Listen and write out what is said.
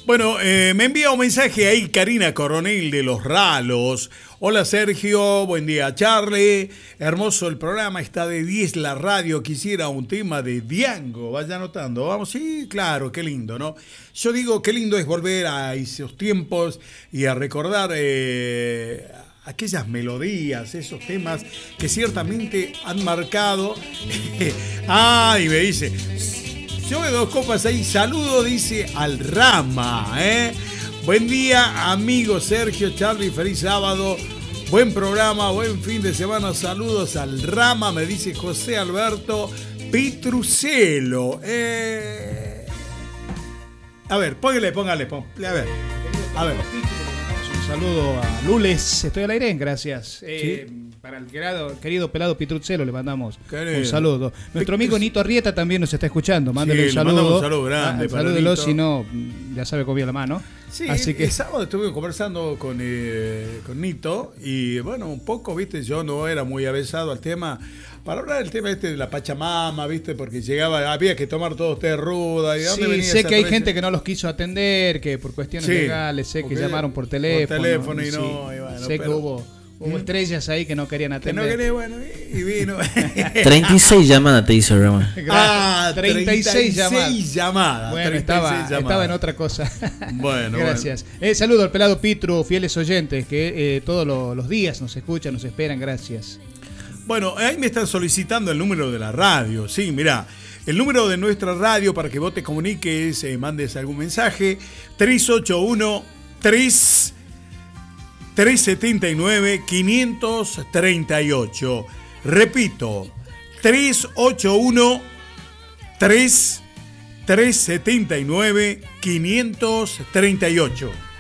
Bueno, me envía un mensaje ahí Karina Coronel de Los Ralos. Hola Sergio, buen día Charlie. Hermoso el programa, está de 10 la radio. Quisiera un tema de Diango, vaya anotando. Vamos, sí, claro, qué lindo, ¿no? Yo digo, qué lindo es volver a esos tiempos y a recordar aquellas melodías, esos temas que ciertamente han marcado. Y me dice... Yo de 2 copas ahí, saludo, dice al Rama, Buen día, amigo Sergio, Charlie, feliz sábado, buen programa, buen fin de semana, saludos al Rama, me dice José Alberto Pitrucelo. A ver, póngale, a ver. Un saludo a Lules, estoy al aire, gracias. ¿Sí? Para el querido pelado Pitrucelo le mandamos un saludo. Nuestro amigo Nito Arrieta también nos está escuchando. Mándale un saludo. Un saludo grande. Salúdelo, si no, ya sabe cómo viene la mano. Sí, así que... el sábado estuve conversando con Nito y bueno, un poco, viste, yo no era muy avesado al tema. Para hablar del tema de la Pachamama, viste, porque había que tomar todo té ruda. ¿Y dónde venía sé que hay tradición? gente que no los quiso atender, que por cuestiones legales, sé que llamaron por teléfono. Por teléfono y no, sí, y bueno, sé que hubo estrellas ahí que no querían atender. Que no quería, bueno, y vino. 36 llamadas te hizo, Rama. 36 llamadas. Bueno, 36 estaba en otra cosa. Bueno, gracias. Saludo al pelado Pitru, fieles oyentes que todos los días nos escuchan, nos esperan, gracias. Bueno, ahí me están solicitando el número de la radio. Sí, mirá, el número de nuestra radio para que vos te comuniques, mandes algún mensaje, 381-379-538. Repito, 381-379-538.